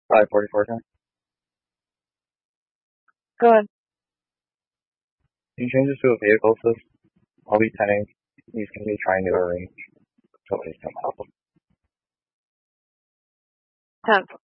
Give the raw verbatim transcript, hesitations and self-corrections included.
five forty-four time. Go ahead. Can you change this to a vehicle, sis? I'll be tenning. He's going to be trying to arrange. Somebody's coming up. ten.